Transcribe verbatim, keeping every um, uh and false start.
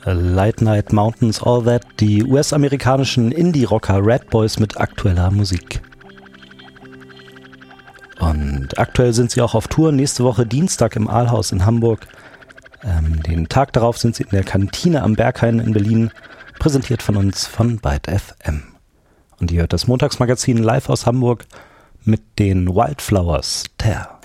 Light Night Mountains, All That, die U S-amerikanischen Indie-Rocker Red Boys mit aktueller Musik. Und aktuell sind sie auch auf Tour, nächste Woche Dienstag im Aalhaus in Hamburg. Ähm, den Tag darauf sind sie in der Kantine am Berghain in Berlin, präsentiert von uns von Byte F M. Und ihr hört das Montagsmagazin live aus Hamburg mit den Wildflowers. Tear.